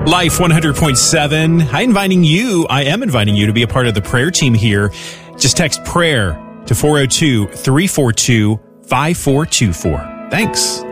Life 100.7. I am inviting you to be a part of the prayer team here. Just text prayer to 402-342-5424. Thanks.